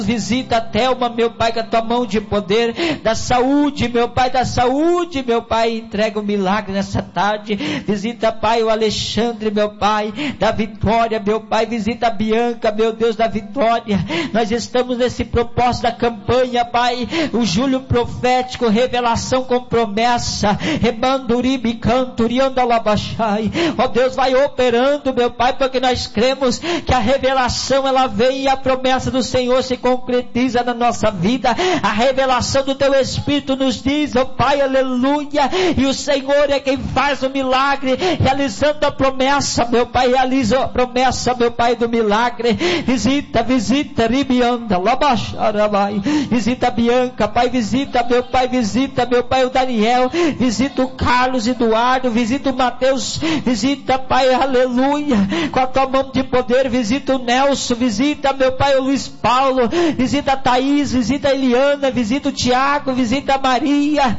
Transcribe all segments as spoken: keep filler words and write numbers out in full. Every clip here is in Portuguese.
Visita a Thelma, meu Pai, com a tua mão de poder, da saúde, meu Pai, da saúde, meu Pai, entrega um milagre nessa tarde. Visita, Pai, o Alexandre, meu Pai, da vitória, meu Pai. Visita a Bianca, meu Deus, da vitória. Nós estamos nesse propósito da campanha, Pai, o Júlio profético, revelação com promessa, rebanduribi canturianda labachai. Ó Deus, vai operando, meu Pai, porque nós cremos que a revelação ela vem e a promessa do Senhor se concretiza na nossa vida. A revelação do teu Espírito nos diz, ó Pai, aleluia, e o Senhor é quem faz o milagre, realizando a promessa, meu Pai, realiza a promessa, meu Pai, do milagre. Visita, visita, ribianda, labacharabai, visita a Bianca, Pai, visita, meu Pai, visita, meu Pai, o Daniel, visita o Carlos Eduardo, visita o Mateus, visita, Pai, aleluia, com a tua mão de poder, visita o Nelson, visita, meu Pai, o Luiz Paulo, visita a Thaís, visita a Eliana, visita o Tiago, visita a Maria,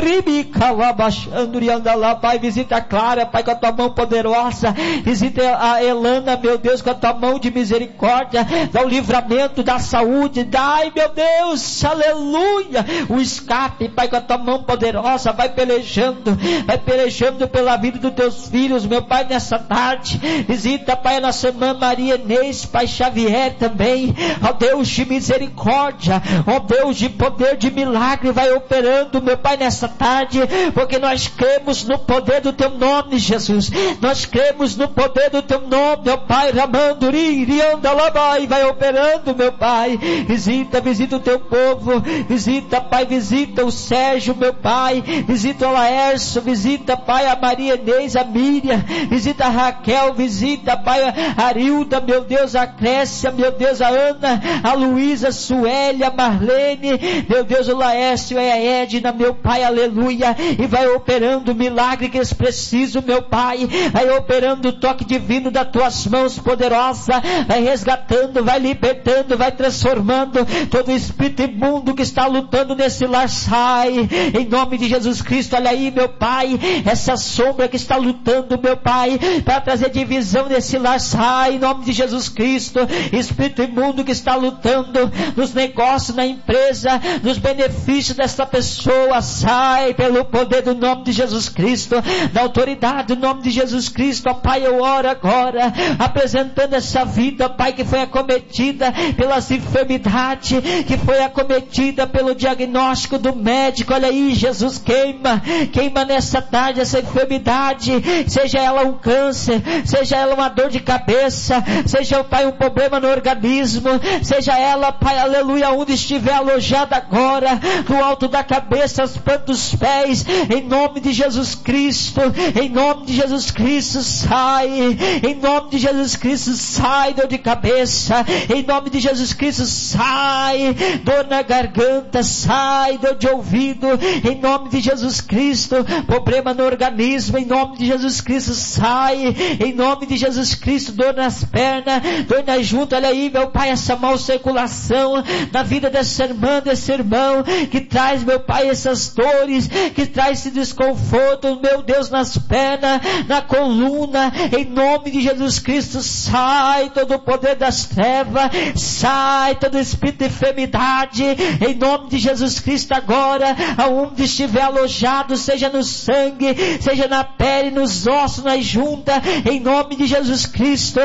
Pai, visita a Clara, Pai, com a tua mão poderosa, visita a Elana, meu Deus, com a tua mão de misericórdia, dá o livramento, da saúde, dai, meu Deus, aleluia, o escape, Pai, com a tua mão poderosa, vai pelejando, vai pelejando pela vida dos teus filhos, meu Pai, nessa tarde. Visita, Pai, a nossa irmã Maria Inês, Pai Xavier também, ó Deus de misericórdia, ó Deus de poder, de milagre, vai operando, meu Pai, nessa tarde, porque nós cremos no poder do teu nome, Jesus, nós cremos no poder do teu nome, meu Pai, Ramanduri, Riandalabai, vai operando, meu Pai. Visita, visita o teu povo, visita, Pai, visita o Sérgio, meu Pai, visita o Laércio, visita, Pai, a Maria Inês, a Miriam, visita a Raquel, visita, Pai, a Arilda, meu Deus, a Clécia, meu Deus, a Ana, a Luísa, a Suélia, a Marlene, meu Deus, o Laércio e a Edna, meu Pai, aleluia, e vai operando o milagre que eles precisam, meu Pai, vai operando o toque divino das tuas mãos poderosa, vai resgatando, vai libertando, vai transformando todo espírito imundo que está lutando nesse lar, sai, em nome de Jesus Cristo. Olha aí, meu Pai, essa sombra que está lutando, meu Pai, para trazer divisão nesse lar, sai, em nome de Jesus Cristo. Espírito imundo que está lutando nos negócios, na empresa, nos benefícios dessa pessoa, sai, pelo poder do nome de Jesus Cristo, da autoridade do nome de Jesus Cristo. Ó Pai, eu oro agora, apresentando essa vida, Pai, que foi acometida pelas enfermidades, que foi acometida pelo diagnóstico do médico. Olha aí, Jesus, queima, queima nessa tarde essa enfermidade, seja ela um câncer, seja ela uma dor de cabeça, seja, Pai, um problema no organismo, seja ela, Pai, aleluia, onde estiver alojada agora, no alto da cabeça, as plantas dos pés, em nome de Jesus Cristo, em nome de Jesus Cristo, sai, em nome de Jesus Cristo, sai, dor de cabeça, em nome de Jesus Cristo, sai, dor na garganta, sai, dor de ouvido, em nome de Jesus Cristo, problema no organismo, em nome de Jesus Cristo, sai, em nome de Jesus Cristo, dor nas pernas, dor na junta. Olha aí, meu Pai, essa mal circulação na vida dessa irmã, desse irmão, que traz, meu Pai, essas dores, que traz esse desconforto, meu Deus, nas pernas, na coluna, em nome de Jesus Cristo, sai todo o poder das trevas, sai todo espírito de enfermidade, em nome de Jesus Cristo agora, aonde estiver alojado, seja no sangue, seja na pele, nos ossos, na junta, em nome de Jesus Cristo,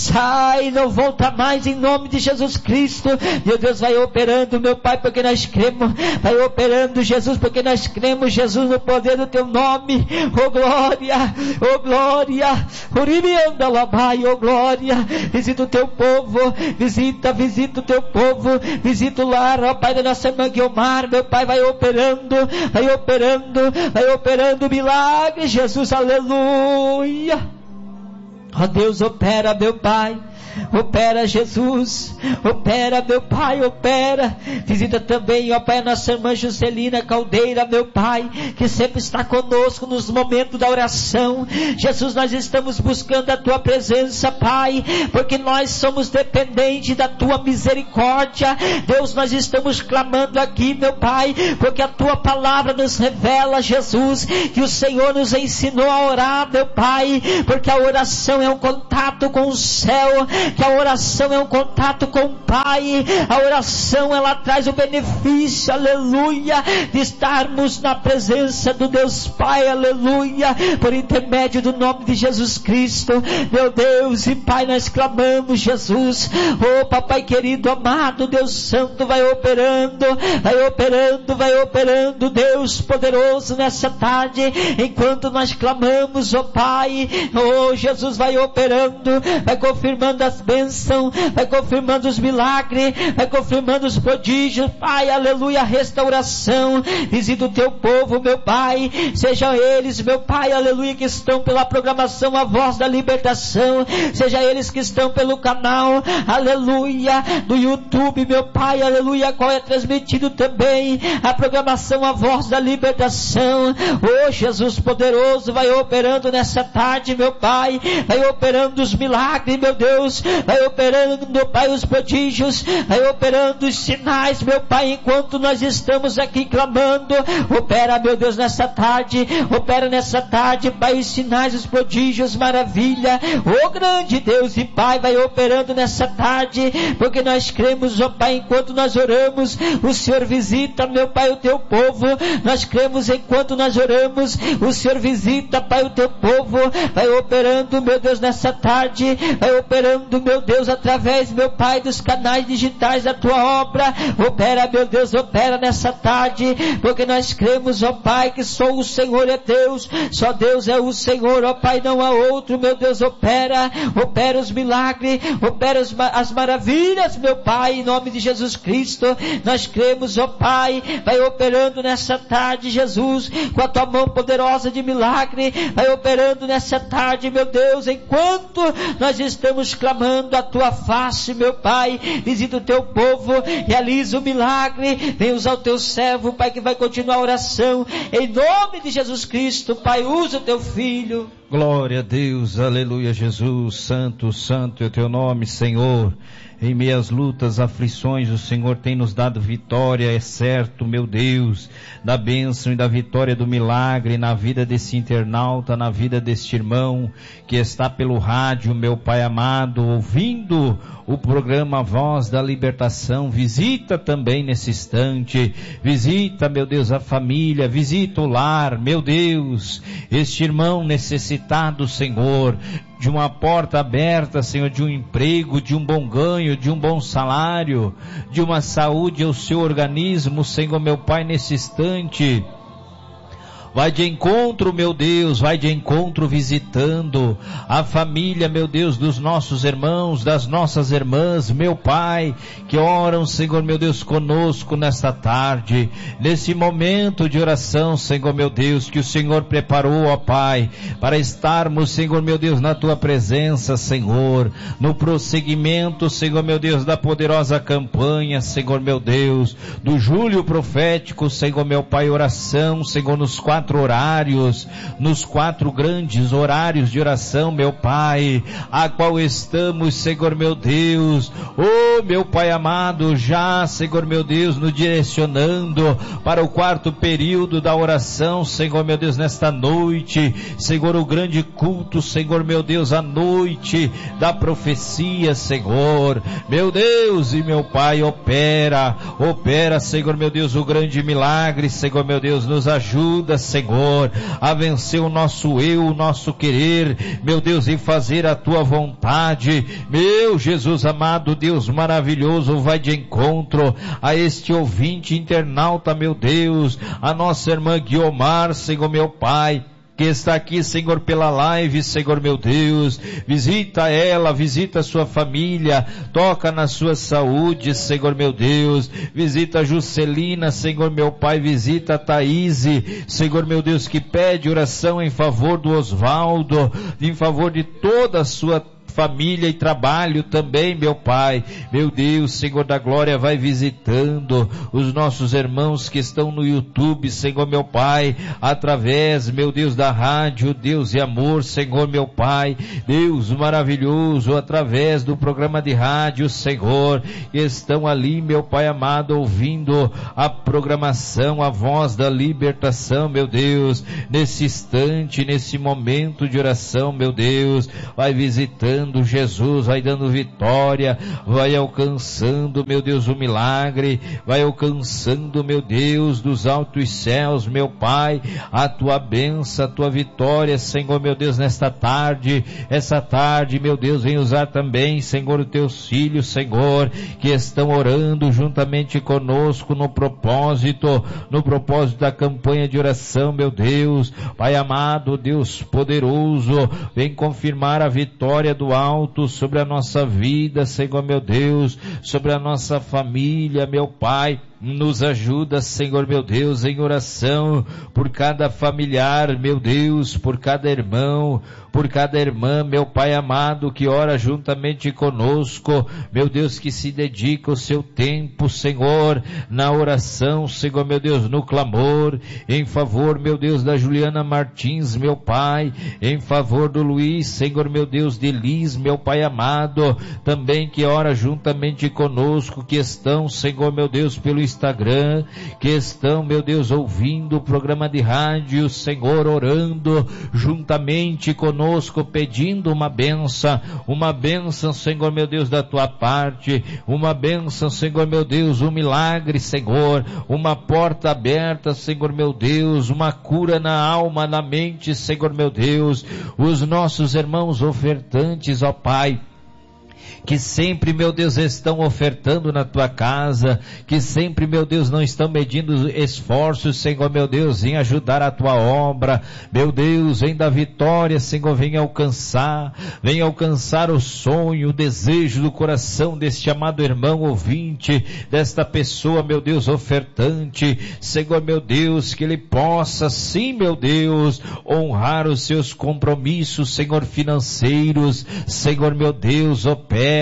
sai, não volta mais, em nome de Jesus Cristo. Meu Deus, vai operando, meu Pai, porque nós cremos, vai operando, Jesus, porque nós cremos, Jesus, no poder do teu nome. Oh glória, oh glória, Uribianda Labai, oh glória, visita o teu povo, visita, visita o teu povo, visita o lar, ó Pai, da nossa irmã Guiomar, meu Pai, vai operando, vai operando, vai operando milagre, Jesus, aleluia. Ó Deus, opera, meu Pai, opera, Jesus, opera, meu Pai, opera. Visita também, ó Pai, a nossa irmã Juscelina Caldeira, meu Pai, que sempre está conosco nos momentos da oração. Jesus, nós estamos buscando a tua presença, Pai, porque nós somos dependentes da tua misericórdia. Deus, nós estamos clamando aqui, meu Pai, porque a tua palavra nos revela, Jesus, que o Senhor nos ensinou a orar, meu Pai, porque a oração oração é um contato com o céu, que a oração é um contato com o Pai. A oração, ela traz o benefício, aleluia, de estarmos na presença do Deus Pai, aleluia, por intermédio do nome de Jesus Cristo. Meu Deus e Pai, nós clamamos, Jesus, oh papai querido, amado, Deus Santo, vai operando, vai operando, vai operando, Deus poderoso, nessa tarde, enquanto nós clamamos, oh Pai, oh Jesus, vai operando, vai confirmando as bênçãos, vai confirmando os milagres, vai confirmando os prodígios, Pai, aleluia, restauração. Visita o teu povo, meu Pai, sejam eles, meu Pai, aleluia, que estão pela programação A Voz da Libertação, seja eles que estão pelo canal, aleluia, do YouTube, meu Pai, aleluia, qual é transmitido também a programação A Voz da Libertação. Oh Jesus poderoso, vai operando nessa tarde, meu Pai, vai operando os milagres, meu Deus, vai operando, meu Pai, os prodígios, vai operando os sinais, meu Pai, enquanto nós estamos aqui clamando. Opera, meu Deus, nessa tarde, opera nessa tarde, Pai, os sinais, os prodígios, maravilha, oh grande Deus e Pai, vai operando nessa tarde, porque nós cremos, ó Pai, enquanto nós oramos, o Senhor visita, meu Pai, o teu povo. Nós cremos enquanto nós oramos, o Senhor visita, Pai, o teu povo, vai operando, meu Deus, nessa tarde, vai operando, meu Deus, através, meu Pai, dos canais digitais da tua obra. Opera, meu Deus, opera nessa tarde, porque nós cremos, ó Pai, que só o Senhor é Deus, só Deus é o Senhor, ó Pai, não há outro, meu Deus. Opera, opera os milagres, opera as, as maravilhas, meu Pai, em nome de Jesus Cristo. Nós cremos, ó Pai, vai operando nessa tarde, Jesus, com a tua mão poderosa de milagre, vai operando nessa tarde, meu Deus, enquanto nós estamos clamando a tua face, meu Pai. Visita o teu povo, realiza o milagre, vem usar o teu servo, Pai, que vai continuar a oração, em nome de Jesus Cristo, Pai, usa o teu filho. Glória a Deus, aleluia, Jesus, santo, santo é o teu nome, Senhor. Em meias lutas, aflições, o Senhor tem nos dado vitória, é certo, meu Deus, da bênção e da vitória do milagre na vida desse internauta, na vida deste irmão que está pelo rádio, meu Pai amado, ouvindo o programa Voz da Libertação. Visita também nesse instante, visita, meu Deus, a família, visita o lar, meu Deus, este irmão necessitado, Senhor, de uma porta aberta, Senhor, de um emprego, de um bom ganho, de um bom salário, de uma saúde ao seu organismo, Senhor, meu Pai, nesse instante. Vai de encontro, meu Deus, vai de encontro visitando a família, meu Deus, dos nossos irmãos, das nossas irmãs, meu Pai, que oram, Senhor, meu Deus, conosco nesta tarde, nesse momento de oração, Senhor, meu Deus, que o Senhor preparou, ó Pai, para estarmos, Senhor, meu Deus, na Tua presença, Senhor, no prosseguimento, Senhor, meu Deus, da poderosa campanha, Senhor, meu Deus, do Júlio Profético, Senhor, meu Pai, oração, Senhor, nos quatro quatro horários, nos quatro grandes horários de oração, meu Pai, a qual estamos, Senhor, meu Deus, oh, meu Pai amado, já, Senhor, meu Deus, nos direcionando para o quarto período da oração, Senhor, meu Deus, nesta noite, Senhor, o grande culto, Senhor, meu Deus, a noite da profecia, Senhor, meu Deus e meu Pai, opera, opera, Senhor, meu Deus, o grande milagre, Senhor, meu Deus, nos ajuda, Senhor, a vencer o nosso eu, o nosso querer, meu Deus, e fazer a Tua vontade, meu Jesus amado, Deus maravilhoso, vai de encontro a este ouvinte internauta, meu Deus, a nossa irmã Guiomar, Senhor, meu Pai, que está aqui, Senhor, pela live, Senhor, meu Deus, visita ela, visita a sua família, toca na sua saúde, Senhor, meu Deus, visita a Juscelina, Senhor, meu Pai, visita a Thaíse, Senhor, meu Deus, que pede oração em favor do Osvaldo, em favor de toda a sua família e trabalho também, meu Pai. Meu Deus, Senhor da glória, vai visitando os nossos irmãos que estão no YouTube, Senhor meu Pai, através, meu Deus, da rádio Deus e Amor, Senhor meu Pai, Deus maravilhoso, através do programa de rádio, Senhor, que estão ali, meu Pai amado, ouvindo a programação, a voz da libertação, meu Deus, nesse instante, nesse momento de oração, meu Deus, vai visitando Jesus, vai dando vitória, vai alcançando, meu Deus, o milagre, vai alcançando, meu Deus, dos altos céus, meu Pai, a tua bênção, a tua vitória, Senhor, meu Deus, nesta tarde, essa tarde, meu Deus, vem usar também, Senhor, os teus filhos, Senhor, que estão orando juntamente conosco no propósito, no propósito da campanha de oração, meu Deus, Pai amado, Deus poderoso, vem confirmar a vitória do alto sobre a nossa vida, Senhor, meu Deus, sobre a nossa família, meu Pai. Nos ajuda, Senhor meu Deus, em oração por cada familiar, meu Deus, por cada irmão, por cada irmã, meu Pai amado, que ora juntamente conosco, meu Deus, que se dedica o seu tempo, Senhor, na oração, Senhor meu Deus, no clamor, em favor, meu Deus, da Juliana Martins, meu Pai, em favor do Luiz, Senhor meu Deus, de Liz, meu Pai amado, também que ora juntamente conosco, que estão, Senhor meu Deus, pelo Instagram, que estão, meu Deus, ouvindo o programa de rádio, Senhor, orando juntamente conosco, pedindo uma benção, uma benção, Senhor, meu Deus, da tua parte, uma benção, Senhor, meu Deus, um milagre, Senhor, uma porta aberta, Senhor, meu Deus, uma cura na alma, na mente, Senhor, meu Deus, os nossos irmãos ofertantes, ó Pai, que sempre, meu Deus, estão ofertando na tua casa, que sempre, meu Deus, não estão medindo esforços, Senhor, meu Deus, em ajudar a tua obra, meu Deus, vem da vitória, Senhor, vem alcançar, vem alcançar o sonho, o desejo do coração deste amado irmão ouvinte, desta pessoa, meu Deus, ofertante, Senhor, meu Deus, que ele possa, sim, meu Deus, honrar os seus compromissos, Senhor, financeiros, Senhor, meu Deus, opera,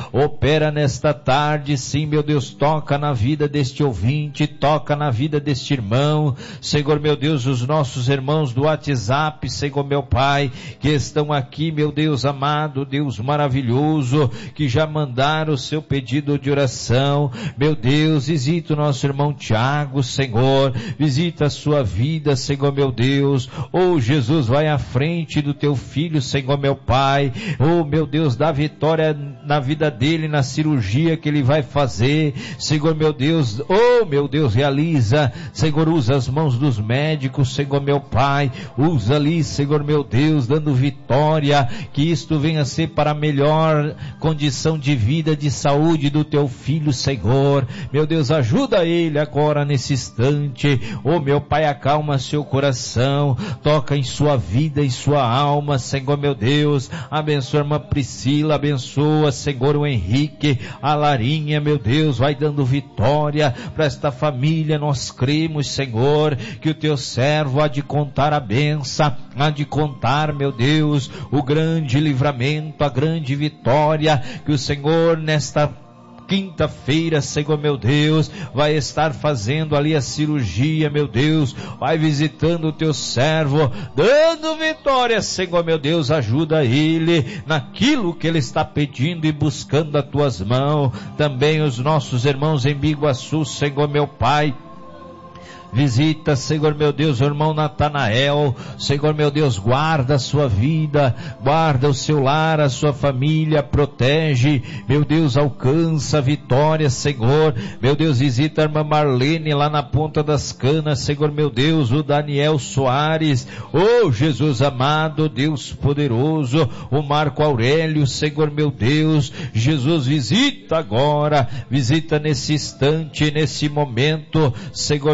opera nesta tarde, sim, meu Deus, toca na vida deste ouvinte, toca na vida deste irmão, Senhor, meu Deus, os nossos irmãos do WhatsApp, Senhor, meu Pai, que estão aqui, meu Deus amado, Deus maravilhoso, que já mandaram o seu pedido de oração, meu Deus, visita o nosso irmão Tiago, Senhor, visita a sua vida, Senhor, meu Deus, oh Jesus, vai à frente do teu filho, Senhor, meu Pai, oh meu Deus, dá vitória na vida dele, na cirurgia que ele vai fazer, Senhor meu Deus, oh meu Deus, realiza, Senhor, usa as mãos dos médicos, Senhor meu Pai, usa ali, Senhor meu Deus, dando vitória, que isto venha a ser para a melhor condição de vida, de saúde do teu filho, Senhor, meu Deus, ajuda ele agora nesse instante, oh meu Pai, acalma seu coração, toca em sua vida, em sua alma, Senhor meu Deus, abençoa a irmã Priscila, abençoa, Senhor, o Henrique, a Larinha, meu Deus, vai dando vitória para esta família, nós cremos, Senhor, que o teu servo há de contar a benção, há de contar, meu Deus, o grande livramento, a grande vitória, que o Senhor nesta quinta-feira, Senhor meu Deus, vai estar fazendo ali a cirurgia, meu Deus, vai visitando o teu servo, dando vitória, Senhor meu Deus, ajuda ele naquilo que ele está pedindo e buscando as tuas mãos, também os nossos irmãos em Biguaçu, Senhor meu Pai, visita, Senhor meu Deus, o irmão Natanael, Senhor meu Deus, guarda a sua vida, guarda o seu lar, a sua família, protege, meu Deus, alcança a vitória, Senhor, meu Deus, visita a irmã Marlene lá na Ponta das Canas, Senhor meu Deus, o Daniel Soares, oh Jesus amado, Deus poderoso, o Marco Aurélio, Senhor meu Deus, Jesus, visita agora, visita nesse instante, nesse momento, Senhor meu Deus,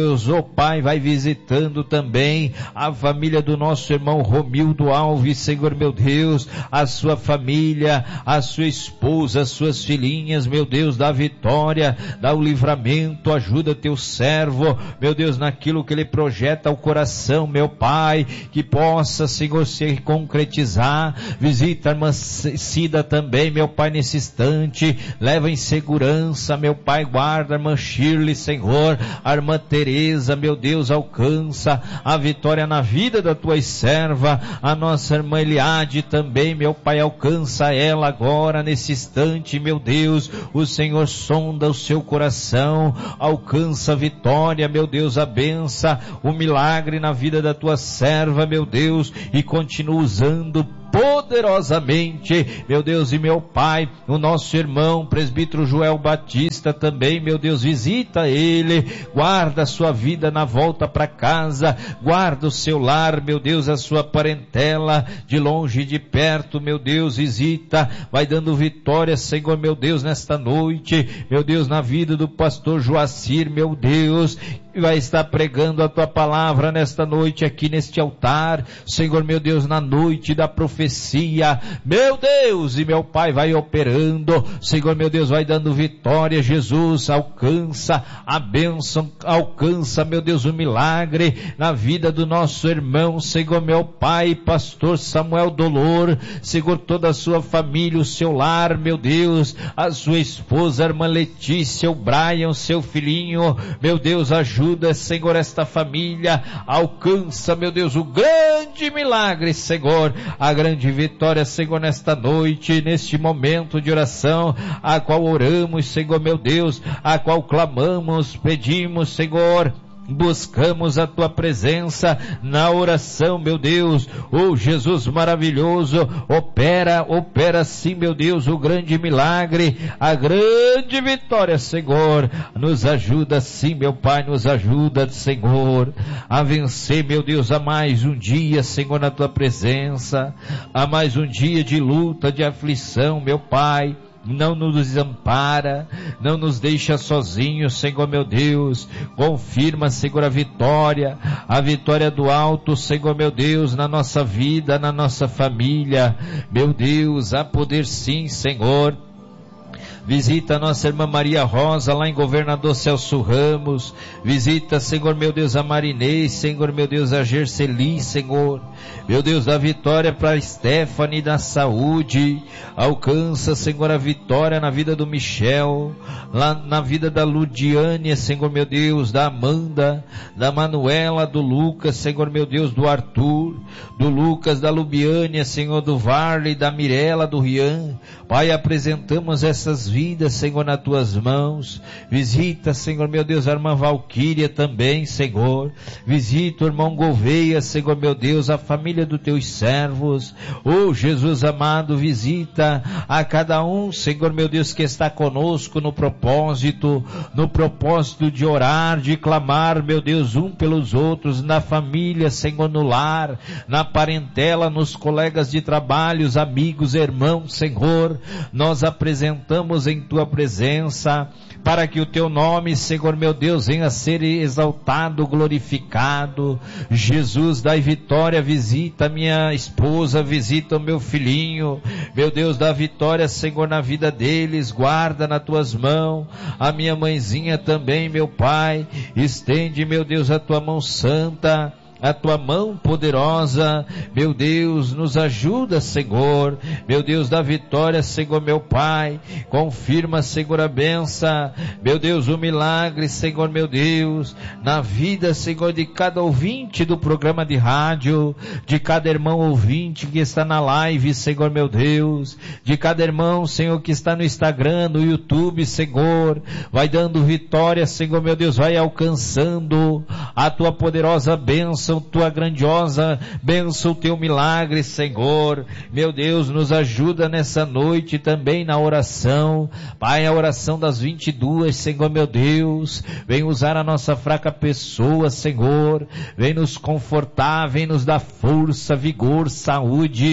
Deus, ó Pai, vai visitando também a família do nosso irmão Romildo Alves, Senhor meu Deus, a sua família, a sua esposa, as suas filhinhas, meu Deus, dá vitória, dá o livramento, ajuda teu servo, meu Deus, naquilo que ele projeta ao coração, meu Pai, que possa, Senhor, se concretizar. Visita a irmã Cida também, meu Pai, nesse instante, leva em segurança, meu Pai, guarda a irmã Shirley, Senhor, a irmã Teresa, meu Deus, alcança a vitória na vida da tua serva, a nossa irmã Eliade também, meu Pai, alcança ela agora, nesse instante, meu Deus, o Senhor sonda o seu coração, alcança a vitória, meu Deus, a benção, o milagre na vida da tua serva, meu Deus, e continua usando poderosamente, meu Deus e meu Pai, o nosso irmão presbítero Joel Batista também, meu Deus, visita ele, guarda a sua vida na volta para casa, guarda o seu lar, meu Deus, a sua parentela, de longe e de perto, meu Deus, visita, vai dando vitória, Senhor, meu Deus, nesta noite, meu Deus, na vida do pastor Joacir, meu Deus, e vai estar pregando a tua palavra nesta noite aqui neste altar, Senhor meu Deus, na noite da profecia, meu Deus e meu Pai, vai operando, Senhor meu Deus, vai dando vitória, Jesus, alcança a bênção, alcança, meu Deus, o milagre na vida do nosso irmão, Senhor meu Pai, pastor Samuel Dolor, Senhor, toda a sua família, o seu lar, meu Deus, a sua esposa, a irmã Letícia, o Brian, seu filhinho, meu Deus, ajuda, Senhor, esta família, alcança, meu Deus, o grande milagre, Senhor, a grande vitória, Senhor, nesta noite, neste momento de oração, a qual oramos, Senhor, meu Deus, a qual clamamos, pedimos, Senhor, buscamos a tua presença na oração, meu Deus, oh Jesus maravilhoso, opera, opera sim, meu Deus, o grande milagre, a grande vitória, Senhor, nos ajuda sim, meu Pai, nos ajuda, Senhor, a vencer, meu Deus, a mais um dia, Senhor, na tua presença, a mais um dia de luta, de aflição, meu Pai, não nos desampara, não nos deixa sozinhos, Senhor meu Deus, confirma, Senhor, a vitória, a vitória do alto, Senhor meu Deus, na nossa vida, na nossa família, meu Deus, há poder sim, Senhor. Visita a nossa irmã Maria Rosa, lá em Governador Celso Ramos, visita, Senhor meu Deus, a Marinês, Senhor meu Deus, a Gerceli, Senhor, meu Deus, dá vitória para Stephanie, da saúde, alcança, Senhor, a vitória na vida do Michel, lá na vida da Ludiane, Senhor meu Deus, da Amanda, da Manuela, do Lucas, Senhor meu Deus, do Arthur, do Lucas, da Lubiane, Senhor, do Varley, da Mirela, do Rian, Pai, apresentamos essas vidas, Senhor, nas tuas mãos, visita, Senhor meu Deus, a irmã Valquíria também, Senhor, visita o irmão Gouveia, Senhor meu Deus, a família dos teus servos, oh Jesus amado, visita a cada um, Senhor meu Deus, que está conosco no propósito, no propósito de orar, de clamar, meu Deus, um pelos outros, na família, Senhor, no lar, na parentela, nos colegas de trabalho, os amigos, irmãos, Senhor, nós apresentamos em tua presença, para que o teu nome, Senhor meu Deus, venha a ser exaltado, glorificado. Jesus, dai vitória, visita a minha esposa, visita o meu filhinho, meu Deus, dá vitória, Senhor, na vida deles, guarda nas tuas mãos, a minha mãezinha também, meu Pai, estende, meu Deus, a tua mão santa, a tua mão poderosa, meu Deus, nos ajuda, Senhor, meu Deus, dá vitória, Senhor, meu Pai, confirma, Senhor, a benção, meu Deus, o milagre, Senhor, meu Deus, na vida, Senhor, de cada ouvinte do programa de rádio, de cada irmão ouvinte que está na live, Senhor, meu Deus, de cada irmão, Senhor, que está no Instagram, no YouTube, Senhor, vai dando vitória, Senhor, meu Deus, vai alcançando a tua poderosa bênção, tua grandiosa bênção, teu milagre, Senhor, meu Deus, nos ajuda nessa noite também na oração, Pai, a oração das vinte e duas, Senhor, meu Deus, vem usar a nossa fraca pessoa, Senhor, vem nos confortar, vem nos dar força, vigor, saúde,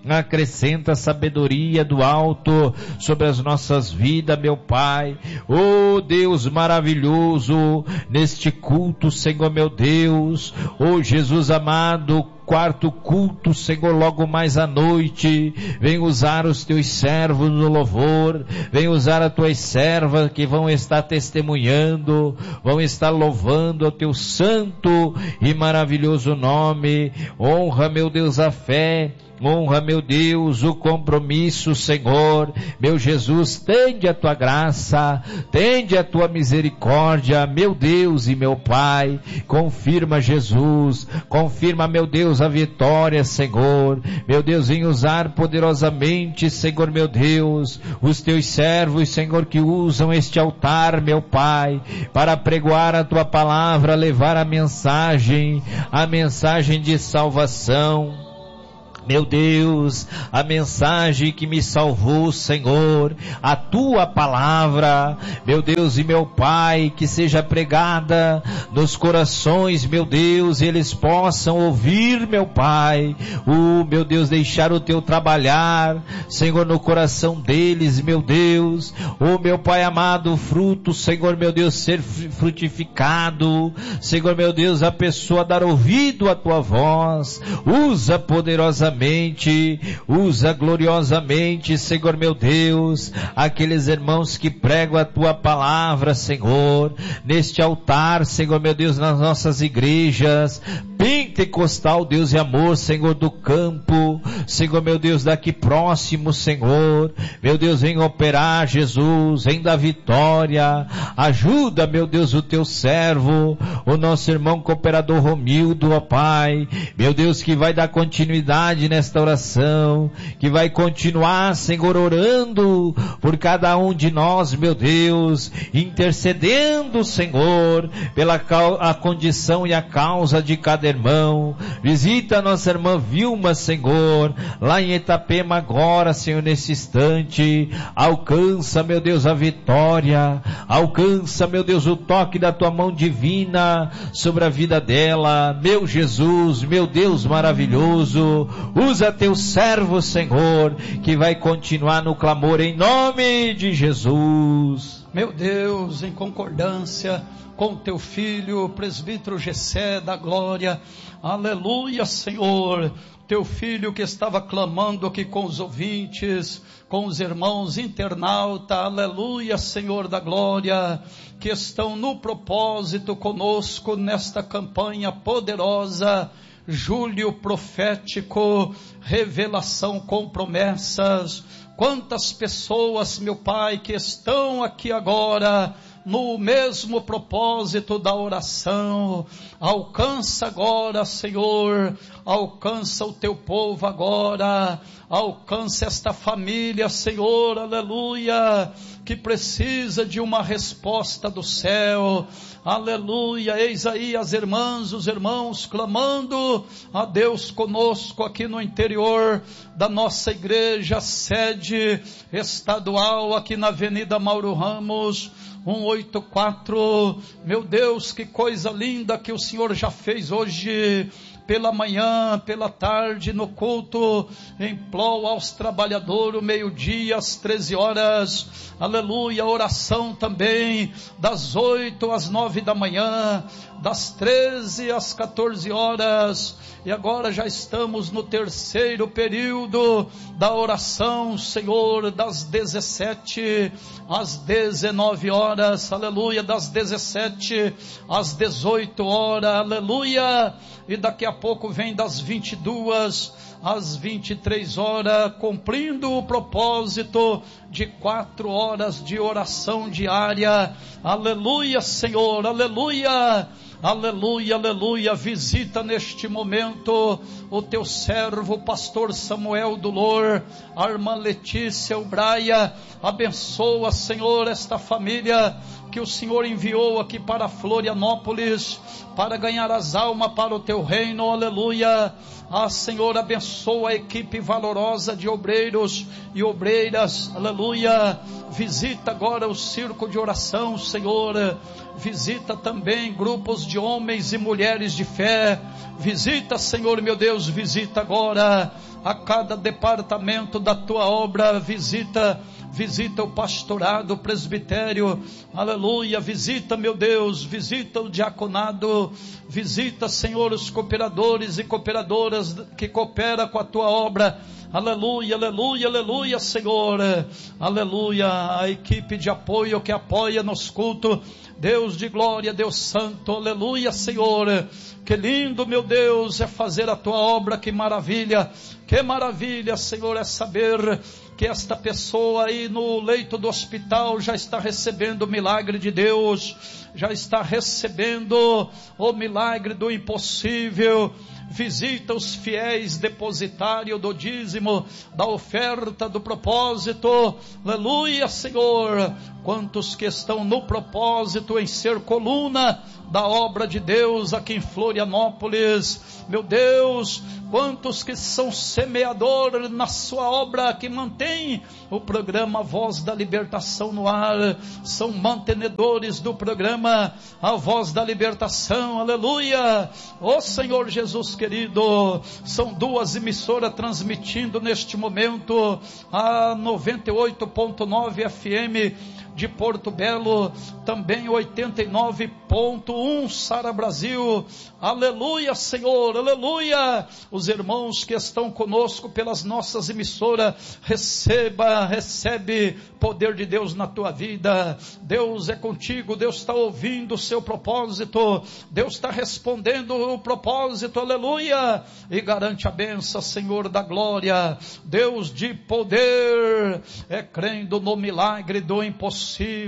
acrescenta a sabedoria do alto sobre as nossas vidas, meu Pai. Oh Deus maravilhoso, neste culto, Senhor meu Deus, oh Jesus amado, quarto culto, Senhor, logo mais à noite, vem usar os teus servos no louvor, vem usar as tuas servas que vão estar testemunhando, vão estar louvando o teu santo e maravilhoso nome. Honra, meu Deus, a fé, honra, meu Deus, o compromisso, Senhor. Meu Jesus, tende a tua graça, tende a tua misericórdia, meu Deus e meu Pai. Confirma, Jesus, confirma, meu Deus, a vitória, Senhor. Meu Deus, vem usar poderosamente, Senhor, meu Deus, os teus servos, Senhor, que usam este altar, meu Pai, para pregoar a tua palavra, levar a mensagem, a mensagem de salvação. Meu Deus, a mensagem que me salvou, Senhor, a tua palavra, meu Deus e meu Pai, que seja pregada nos corações, meu Deus, e eles possam ouvir, meu Pai, o meu Deus, deixar o teu trabalhar, Senhor, no coração deles, meu Deus, o meu Pai amado, fruto, Senhor, meu Deus, ser frutificado, Senhor, meu Deus, a pessoa dar ouvido à tua voz. Usa poderosamente, usa gloriosamente, Senhor meu Deus, aqueles irmãos que pregam a tua palavra, Senhor, neste altar, Senhor meu Deus, nas nossas igrejas, pentecostal, Deus e amor, Senhor do campo, Senhor meu Deus, daqui próximo, Senhor, meu Deus, vem operar, Jesus, vem dar vitória, ajuda, meu Deus, o teu servo, o nosso irmão cooperador Romildo, ó Pai, meu Deus, que vai dar continuidade nesta oração, que vai continuar, Senhor, orando por cada um de nós, meu Deus, intercedendo, Senhor, pela a condição e a causa de cada irmão. Visita a nossa irmã Vilma, Senhor, lá em Itapema agora, Senhor, nesse instante. Alcança, meu Deus, a vitória, alcança, meu Deus, o toque da tua mão divina sobre a vida dela, meu Jesus, meu Deus maravilhoso. Usa teu servo, Senhor, que vai continuar no clamor em nome de Jesus. Meu Deus, em concordância com teu filho, o presbítero Gessé da Glória, aleluia, Senhor, teu filho que estava clamando aqui com os ouvintes, com os irmãos internautas, aleluia, Senhor da Glória, que estão no propósito conosco nesta campanha poderosa, Júlio profético, revelação com promessas. Quantas pessoas, meu Pai, que estão aqui agora no mesmo propósito da oração. Alcança agora, Senhor, alcança o teu povo agora, alcança esta família, Senhor, aleluia, que precisa de uma resposta do céu, aleluia. Eis aí as irmãs, os irmãos clamando a Deus conosco aqui no interior da nossa igreja, sede estadual aqui na Avenida Mauro Ramos, cento e oitenta e quatro, meu Deus, que coisa linda que o Senhor já fez hoje, pela manhã, pela tarde, no culto, em prol aos trabalhadores, o meio-dia, às treze horas, aleluia, oração também, das oito às nove da manhã, das treze às quatorze horas, e agora já estamos no terceiro período da oração, Senhor, das dezessete às dezenove horas, aleluia, das dezessete às dezoito horas, aleluia, e daqui a pouco vem das vinte e duas às vinte e três horas, cumprindo o propósito de quatro horas de oração diária, aleluia, Senhor, aleluia, aleluia, aleluia. Visita neste momento o teu servo, pastor Samuel Dolor, a irmã Letícia Ubraia, abençoa, Senhor, esta família que o Senhor enviou aqui para Florianópolis, para ganhar as almas para o teu reino, aleluia. Ah, Senhor, abençoa a equipe valorosa de obreiros e obreiras, aleluia. Visita agora o circo de oração, Senhor. Visita também grupos de homens e mulheres de fé. Visita, Senhor, meu Deus, visita agora, a cada departamento da tua obra. Visita, visita o pastorado, o presbitério, aleluia, visita, meu Deus, visita o diaconado, visita, Senhor, os cooperadores e cooperadoras que cooperam com a tua obra, aleluia, aleluia, aleluia, Senhor, aleluia, a equipe de apoio que apoia nos cultos, Deus de glória, Deus santo, aleluia, Senhor, que lindo, meu Deus, é fazer a tua obra, que maravilha, que maravilha, Senhor, é saber que esta pessoa aí no leito do hospital já está recebendo o milagre de Deus, já está recebendo o milagre do impossível. Visita os fiéis depositários do dízimo, da oferta, do propósito, aleluia, Senhor, quantos que estão no propósito em ser coluna da obra de Deus aqui em Florianópolis, meu Deus, quantos que são semeadores na sua obra, que mantém o programa Voz da Libertação no ar, são mantenedores do programa A Voz da Libertação, aleluia, ó Senhor Jesus querido, são duas emissoras transmitindo neste momento, a noventa e oito ponto nove F M de Porto Belo, também oitenta e nove ponto um Sara Brasil, aleluia, Senhor, aleluia, os irmãos que estão conosco pelas nossas emissoras, receba, recebe poder de Deus na tua vida, Deus é contigo, Deus está ouvindo o seu propósito, Deus está respondendo o propósito, aleluia, e garante a bênção, Senhor da glória, Deus de poder, é crendo no milagre do impossível,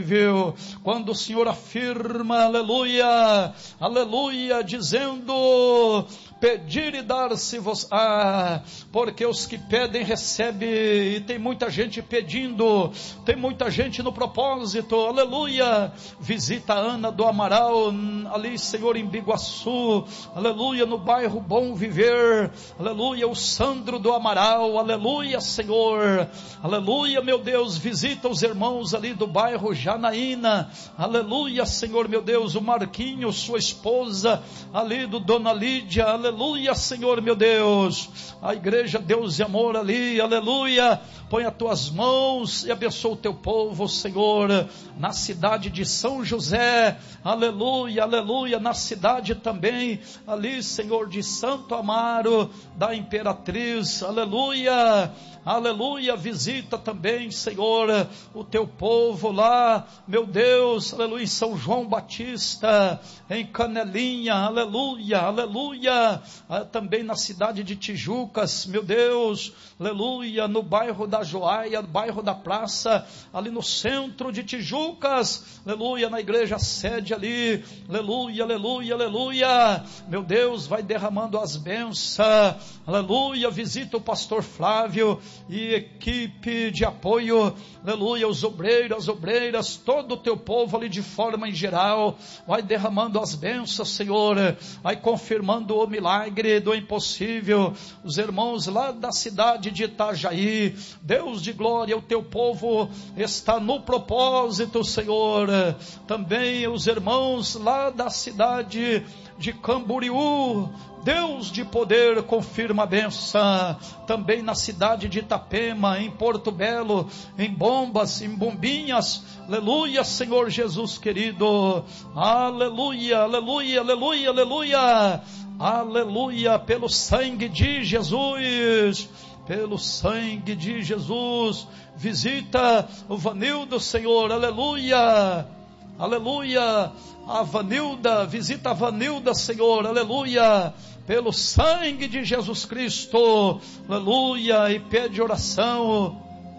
quando o Senhor afirma, aleluia, aleluia, dizendo, pedir e dar-se-vos, ah, porque os que pedem recebem, e tem muita gente pedindo, tem muita gente no propósito, aleluia, visita a Ana do Amaral, ali, Senhor, em Biguaçu, aleluia, no bairro Bom Viver, aleluia, o Sandro do Amaral, aleluia, Senhor, aleluia, meu Deus, visita os irmãos ali do bairro Janaína, aleluia, Senhor, meu Deus, o Marquinho, sua esposa, ali do Dona Lídia, aleluia, Senhor, meu Deus, a igreja Deus e Amor ali, aleluia, põe as tuas mãos e abençoa o teu povo, Senhor, na cidade de São José, aleluia, aleluia, na cidade também, ali, Senhor, de Santo Amaro, da Imperatriz, aleluia, aleluia, visita também, Senhor, o teu povo lá, meu Deus, aleluia, em São João Batista, em Canelinha, aleluia, aleluia, também na cidade de Tijucas, meu Deus, aleluia, no bairro da Joaia, bairro da Praça, ali no centro de Tijucas, aleluia, na igreja sede ali, aleluia, aleluia, aleluia, meu Deus, vai derramando as bênçãos, aleluia, visita o pastor Flávio e equipe de apoio, aleluia, os obreiros, as obreiras, todo o teu povo ali de forma em geral, vai derramando as bênçãos, Senhor, vai confirmando o milagre do impossível, os irmãos lá da cidade de Itajaí, Deus de glória, o teu povo está no propósito, Senhor, também os irmãos lá da cidade de Camboriú, Deus de poder, confirma a benção, também na cidade de Itapema, em Porto Belo, em Bombas, em Bombinhas, aleluia, Senhor Jesus querido, aleluia, aleluia, aleluia, aleluia, aleluia, pelo sangue de Jesus, pelo sangue de Jesus, visita o Vanildo, Senhor, aleluia, aleluia, a Vanilda, visita a Vanilda, Senhor, aleluia, pelo sangue de Jesus Cristo, aleluia, e pede oração,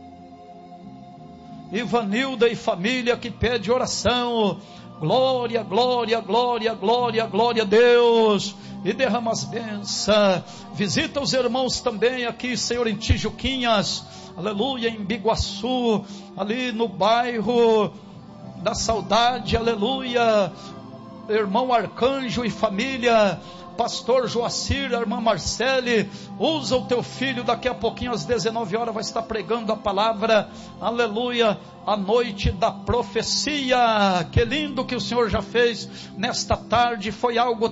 Ivanilda e família que pede oração, glória, glória, glória, glória, glória a Deus, e derrama as bênçãos, visita os irmãos também aqui, Senhor, em Tijuquinhas, aleluia, em Biguaçu, ali no bairro da Saudade, aleluia, irmão Arcanjo e família, pastor Joacir, a irmã Marcele, usa o teu filho, daqui a pouquinho às dezenove horas vai estar pregando a palavra, aleluia, a noite da profecia. Que lindo que o Senhor já fez nesta tarde, foi algo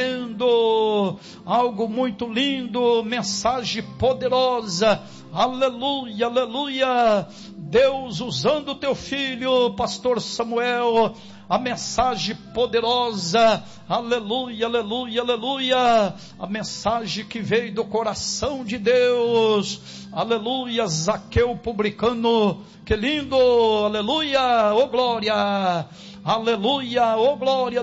tremendo, algo muito lindo, mensagem poderosa, aleluia, aleluia, Deus usando o teu filho, pastor Samuel, a mensagem poderosa, aleluia, aleluia, aleluia, a mensagem que veio do coração de Deus, aleluia, Zaqueu publicano, que lindo, aleluia, oh glória, aleluia, oh glória a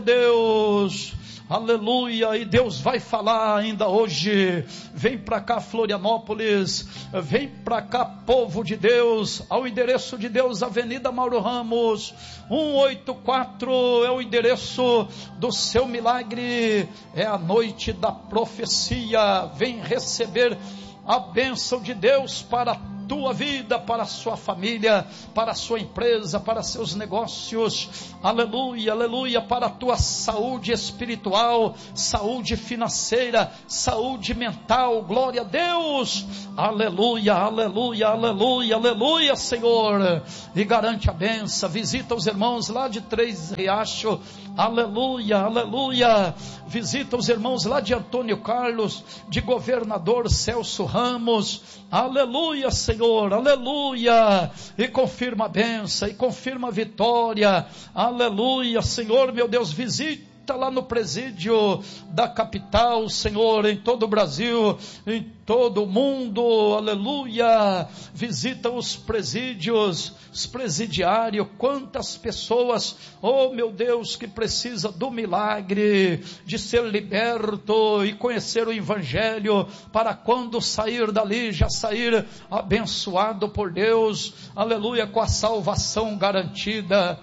Deus, aleluia, e Deus vai falar ainda hoje. Vem para cá Florianópolis, vem para cá povo de Deus, ao endereço de Deus, Avenida Mauro Ramos, cento e oitenta e quatro, é o endereço do seu milagre, é a noite da profecia. Vem receber a bênção de Deus para a tua vida, para a sua família, para a sua empresa, para seus negócios, aleluia, aleluia, para a tua saúde espiritual, saúde financeira, saúde mental, glória a Deus, aleluia, aleluia, aleluia, aleluia, Senhor, e garante a bênção. Visita os irmãos lá de Três Riachos, aleluia, aleluia, visita os irmãos lá de Antônio Carlos, de Governador Celso Ramos, aleluia, Senhor, aleluia, e confirma a bênção, e confirma a vitória, aleluia, Senhor, meu Deus, visita lá no presídio da capital, Senhor, em todo o Brasil, em todo o mundo, aleluia, visita os presídios, os presidiários, quantas pessoas, oh meu Deus, que precisa do milagre, de ser liberto e conhecer o Evangelho, para quando sair dali, já sair abençoado por Deus, aleluia, com a salvação garantida.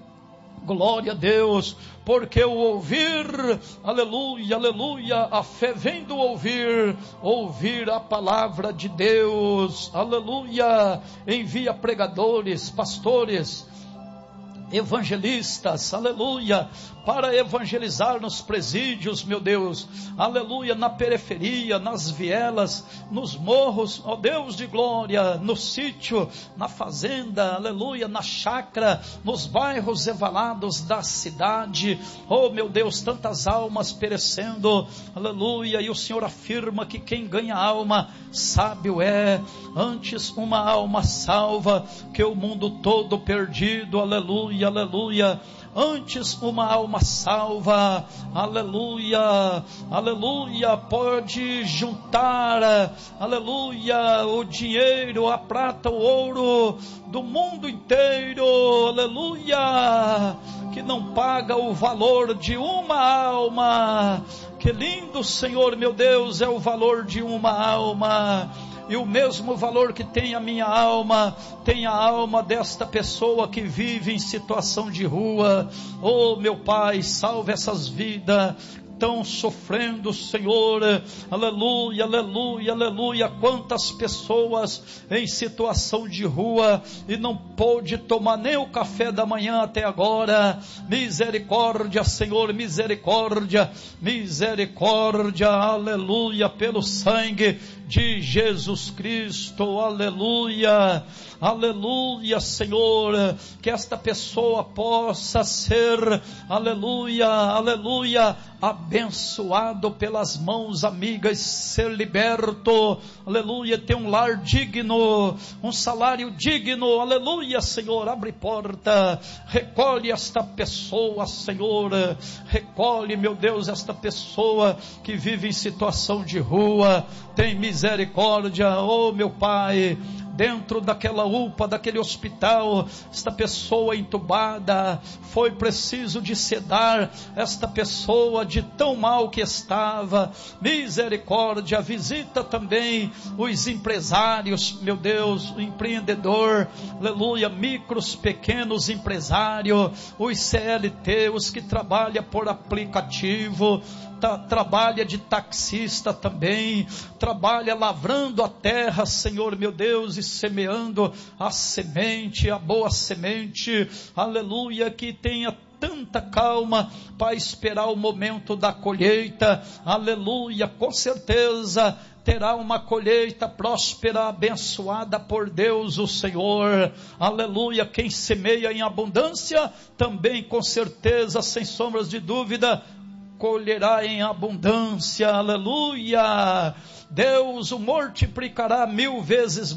Glória a Deus, porque o ouvir, aleluia, aleluia, a fé vem do ouvir, ouvir a palavra de Deus, aleluia, envia pregadores, pastores, evangelistas, aleluia, para evangelizar nos presídios, meu Deus, aleluia, na periferia, nas vielas, nos morros, ó Deus de glória, no sítio, na fazenda, aleluia, na chácara, nos bairros evalados da cidade, oh meu Deus, tantas almas perecendo, aleluia, e o Senhor afirma que quem ganha alma, sábio é, antes uma alma salva, que o mundo todo perdido, aleluia, aleluia, antes uma alma salva, aleluia, aleluia, pode juntar, aleluia, o dinheiro, a prata, o ouro do mundo inteiro, aleluia, que não paga o valor de uma alma. Que lindo, Senhor, meu Deus, é o valor de uma alma. E o mesmo valor que tem a minha alma, tem a alma desta pessoa que vive em situação de rua. Oh meu Pai, salve essas vidas estão sofrendo, Senhor, aleluia, aleluia, aleluia, quantas pessoas em situação de rua e não pôde tomar nem o café da manhã até agora, misericórdia, Senhor, misericórdia, misericórdia, aleluia, pelo sangue de Jesus Cristo, aleluia, aleluia, Senhor, que esta pessoa possa ser, aleluia, aleluia, abençoado pelas mãos amigas, ser liberto, aleluia, ter um lar digno, um salário digno, aleluia, Senhor, abre porta, recolhe esta pessoa, Senhor, recolhe, meu Deus, esta pessoa que vive em situação de rua, tem misericórdia, oh meu Pai, dentro daquela U P A, daquele hospital, esta pessoa entubada, foi preciso de sedar esta pessoa de tão mal que estava, misericórdia, visita também os empresários, meu Deus, o empreendedor, aleluia, micros, pequenos empresários, os C L T, os que trabalham por aplicativo, Tá, trabalha de taxista também, trabalha lavrando a terra, Senhor meu Deus, e semeando a semente, a boa semente, aleluia, que tenha tanta calma para esperar o momento da colheita, aleluia, com certeza terá uma colheita próspera, abençoada por Deus o Senhor, aleluia. Quem semeia em abundância, também com certeza, sem sombras de dúvida, colherá em abundância, aleluia. Deus o multiplicará mil vezes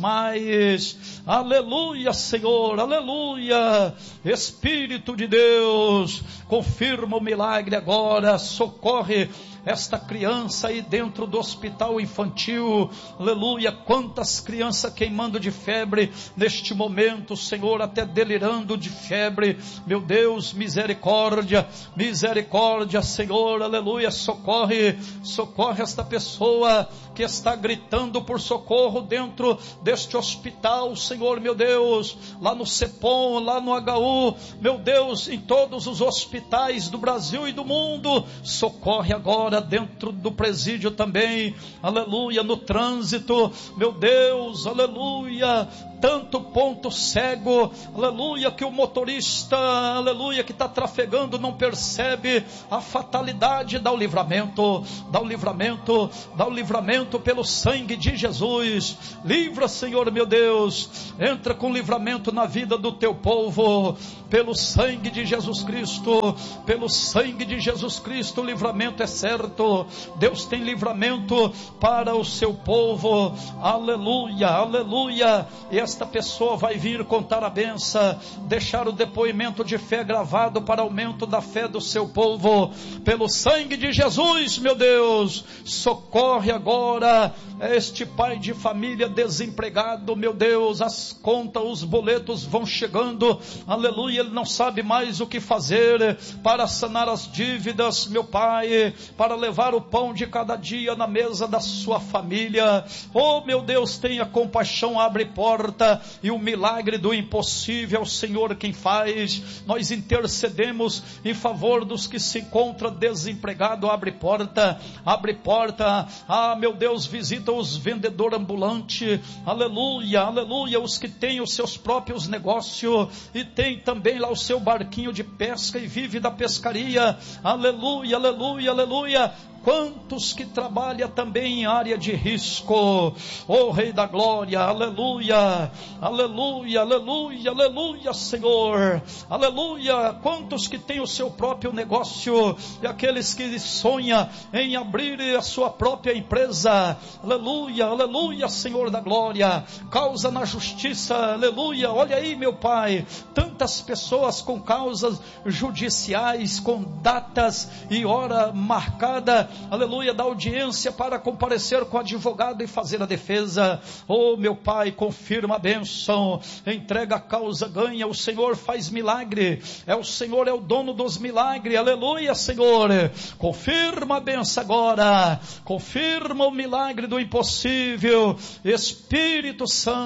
mais, aleluia, Senhor, aleluia. Espírito de Deus, confirma o milagre agora, socorre esta criança aí dentro do hospital infantil, aleluia. Quantas crianças queimando de febre neste momento, Senhor, até delirando de febre, meu Deus, misericórdia, misericórdia, Senhor, aleluia. Socorre, socorre esta pessoa que está gritando por socorro dentro deste hospital, Senhor, meu Deus, lá no CEPOM, lá no H U, meu Deus, em todos os hospitais do Brasil e do mundo. Socorre agora dentro do presídio também, aleluia, no trânsito, meu Deus, aleluia. Tanto ponto cego, aleluia, que o motorista, aleluia, que está trafegando não percebe a fatalidade. Dá o livramento, dá o livramento, dá o livramento pelo sangue de Jesus. Livra, Senhor, meu Deus, entra com livramento na vida do teu povo, pelo sangue de Jesus Cristo, pelo sangue de Jesus Cristo, o livramento é certo. Deus tem livramento para o seu povo, aleluia, aleluia. E esta pessoa vai vir contar a benção, deixar o depoimento de fé gravado para aumento da fé do seu povo, pelo sangue de Jesus, meu Deus. Socorre agora este pai de família desempregado, meu Deus, as contas, os boletos vão chegando, aleluia, ele não sabe mais o que fazer para sanar as dívidas, meu Pai, para levar o pão de cada dia na mesa da sua família. Oh, meu Deus, tenha compaixão, abre porta, e o milagre do impossível é o Senhor quem faz. Nós intercedemos em favor dos que se encontram desempregados. Abre porta, abre porta, ah, meu Deus, visita os vendedores ambulantes, aleluia, aleluia, os que têm os seus próprios negócios e tem também lá o seu barquinho de pesca e vive da pescaria, aleluia, aleluia, aleluia. Quantos que trabalham também em área de risco, oh Rei da Glória, aleluia, aleluia, aleluia, aleluia, Senhor, aleluia. Quantos que têm o seu próprio negócio e aqueles que sonham em abrir a sua própria empresa, aleluia, aleluia, Senhor da Glória, causa na justiça, aleluia. Olha aí, meu Pai, tantas pessoas com causas judiciais, com datas e hora marcada, aleluia, da audiência para comparecer com o advogado e fazer a defesa. Oh, meu Pai, confirma a bênção, entrega a causa, ganha. O Senhor faz milagre, é o Senhor, é o dono dos milagres, aleluia, Senhor. Confirma a bênção agora, confirma o milagre do impossível, Espírito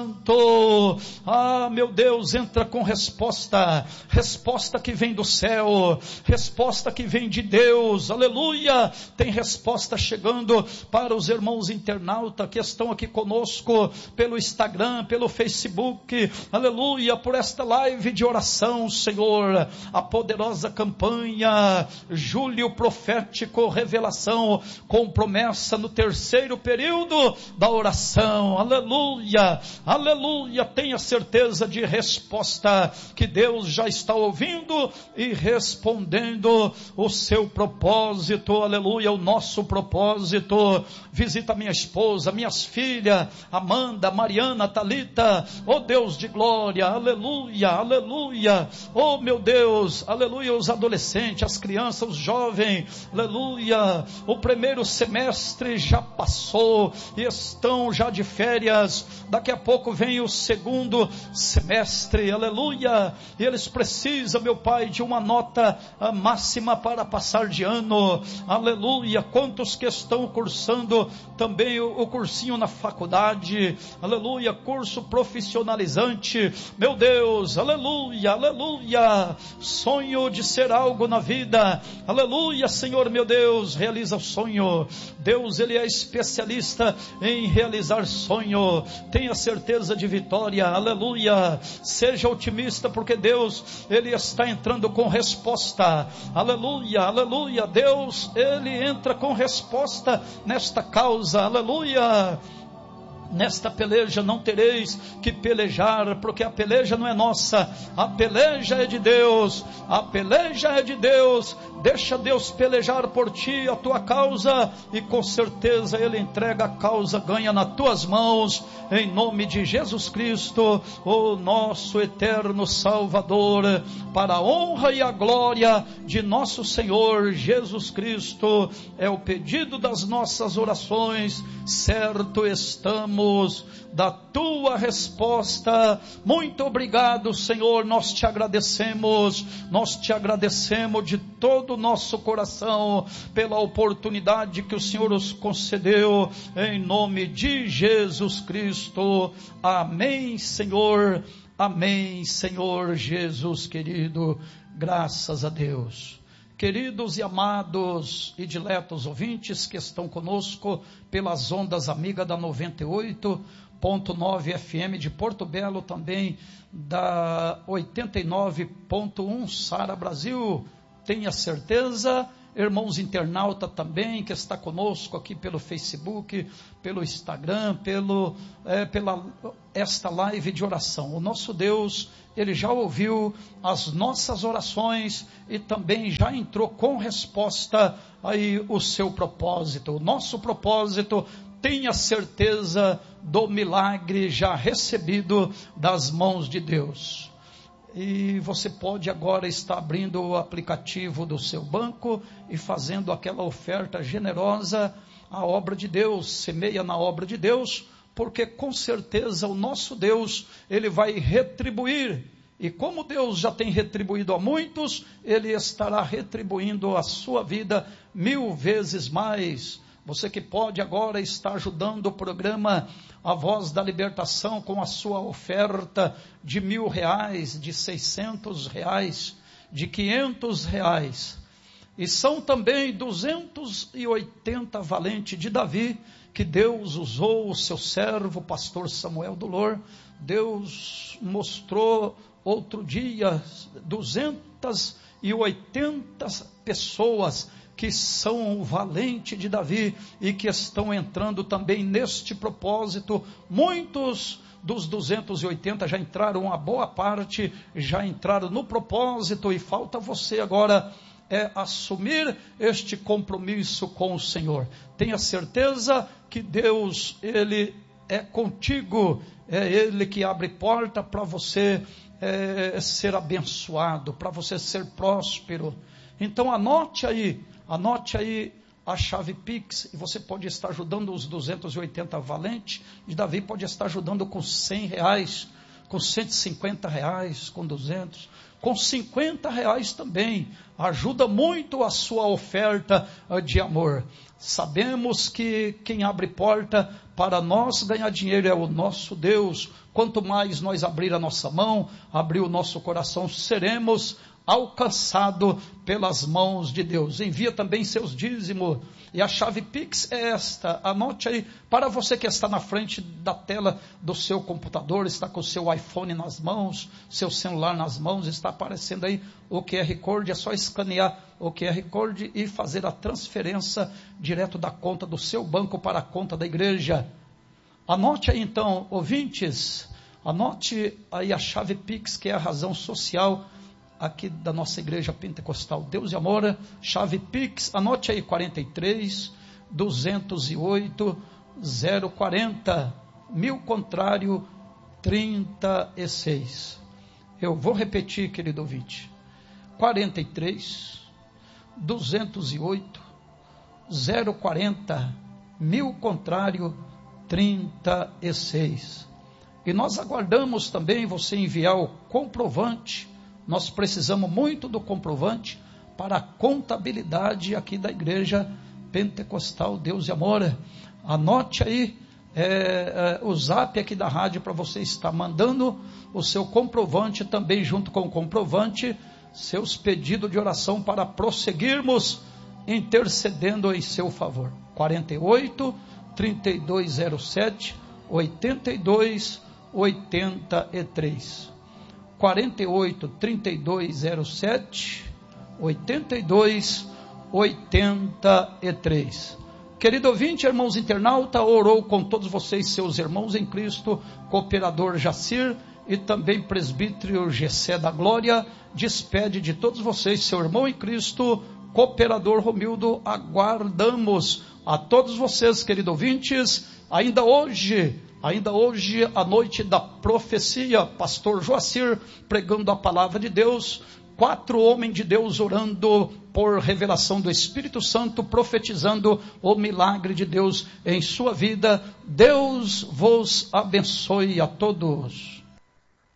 Santo. Ah, meu Deus, entra com resposta, resposta que vem do céu, resposta que vem de Deus, aleluia. Tem resposta chegando para os irmãos internautas que estão aqui conosco pelo Instagram, pelo Facebook, aleluia, por esta live de oração, Senhor. A poderosa campanha Júlio Profético Revelação, com promessa no terceiro período da oração, aleluia, aleluia. Tenha certeza de resposta, que Deus já está ouvindo e respondendo o seu propósito, aleluia, o nosso propósito. Visita minha esposa, minhas filhas, Amanda, Mariana, Talita, oh Deus de glória, aleluia, aleluia, oh meu Deus, aleluia, os adolescentes, as crianças, os jovens, aleluia. O primeiro semestre já passou e estão já de férias, daqui a pouco vem o segundo semestre, aleluia, e eles precisam, meu Pai, de uma nota máxima para passar de ano, aleluia. aleluia, quantos que estão cursando também o, o cursinho na faculdade, aleluia, curso profissionalizante, meu Deus, aleluia, aleluia, sonho de ser algo na vida, aleluia, Senhor meu Deus, realiza o sonho. Deus, Ele é especialista em realizar sonho. Tenha certeza de vitória, aleluia. Seja otimista, porque Deus, Ele está entrando com resposta, aleluia, aleluia. Deus, Ele entra com resposta nesta causa, aleluia. Nesta peleja não tereis que pelejar, porque a peleja não é nossa, a peleja é de Deus, a peleja é de Deus. Deixa Deus pelejar por ti a tua causa, e com certeza Ele entrega a causa, ganha nas tuas mãos, em nome de Jesus Cristo, o nosso eterno Salvador, para a honra e a glória de nosso Senhor Jesus Cristo. É o pedido das nossas orações, certo estamos da tua resposta. Muito obrigado, Senhor, nós te agradecemos, nós te agradecemos de todo o nosso coração, pela oportunidade que o Senhor nos concedeu, em nome de Jesus Cristo, amém, Senhor, amém, Senhor Jesus querido, graças a Deus. Queridos e amados e diletos ouvintes que estão conosco pelas ondas amigas da noventa e oito ponto nove F M de Porto Belo, também da oitenta e nove ponto um Sara Brasil, tenha certeza, irmãos internauta também que está conosco aqui pelo Facebook, pelo Instagram, pelo, é, pela esta live de oração. O nosso Deus, Ele já ouviu as nossas orações e também já entrou com resposta aí o seu propósito. O nosso propósito, tenha certeza do milagre já recebido das mãos de Deus. E você pode agora estar abrindo o aplicativo do seu banco e fazendo aquela oferta generosa à obra de Deus, semeia na obra de Deus, porque com certeza o nosso Deus, Ele vai retribuir, e como Deus já tem retribuído a muitos, Ele estará retribuindo a sua vida mil vezes mais. Você que pode agora estar ajudando o programa A Voz da Libertação com a sua oferta de mil reais, de seiscentos reais, de quinhentos reais. E são também duzentos e oitenta valentes de Davi, que Deus usou o seu servo, pastor Samuel Dolor. Deus mostrou outro dia duzentas e oitenta pessoas que são valentes de Davi e que estão entrando também neste propósito. Muitos dos duzentos e oitenta já entraram, uma boa parte já entraram no propósito, e falta você agora é assumir este compromisso com o Senhor. Tenha certeza que Deus, Ele é contigo, é Ele que abre porta para você é, ser abençoado, para você ser próspero. Então anote aí, anote aí a chave Pix, e você pode estar ajudando os duzentos e oitenta valentes, e Davi pode estar ajudando com cem reais, com cento e cinquenta reais, com duzentos, com cinquenta reais também, ajuda muito a sua oferta de amor. Sabemos que quem abre porta para nós ganhar dinheiro é o nosso Deus. Quanto mais nós abrir a nossa mão, abrir o nosso coração, seremos alcançado pelas mãos de Deus. Envia também seus dízimos, e a chave Pix é esta, anote aí, para você que está na frente da tela do seu computador, está com o seu iPhone nas mãos, seu celular nas mãos, está aparecendo aí o Q R Code, é só escanear o Q R Code e fazer a transferência direto da conta do seu banco para a conta da igreja. Anote aí então, ouvintes, anote aí a chave Pix, que é a razão social aqui da nossa igreja pentecostal Deus e Amor. Chave Pix, anote aí, quarenta e três, duzentos e oito, zero quarenta, mil contrário, trinta e seis. Eu vou repetir, querido ouvinte, quarenta e três, duzentos e oito, zero quarenta, mil contrário, trinta e seis. E nós aguardamos também você enviar o comprovante. Nós precisamos muito do comprovante para a contabilidade aqui da igreja Pentecostal Deus e Amor. Anote aí é, é, o zap aqui da rádio para você estar mandando o seu comprovante, também junto com o comprovante, seus pedidos de oração para prosseguirmos intercedendo em seu favor. quarenta e oito, trinta e dois zero sete, oitenta e dois oitenta e três. quarenta e oito, trinta e dois zero sete, oitenta e dois oitenta e três. Querido ouvinte, irmãos internauta, orou com todos vocês, seus irmãos em Cristo, cooperador Jacir e também presbítero Gessé da Glória. Despede de todos vocês, seu irmão em Cristo, cooperador Romildo. Aguardamos a todos vocês, queridos ouvintes, ainda hoje, ainda hoje, a noite da profecia, pastor Joacir pregando a palavra de Deus, quatro homens de Deus orando por revelação do Espírito Santo, profetizando o milagre de Deus em sua vida. Deus vos abençoe a todos.